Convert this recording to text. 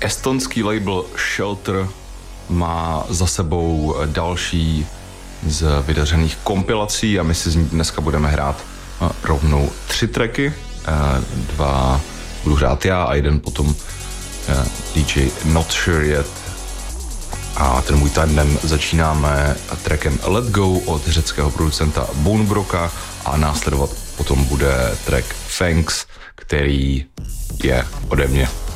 Estonský label Shelter má za sebou další z vydařených kompilací a my si z ní dneska budeme hrát rovnou 3 tracky. 2 budu hrát já a jeden potom DJ Not Sure Yet. A ten můj tandem začínáme trackem Let Go od řeckého producenta Bonebroka a následovat potom bude track Thanks, který je ode mě.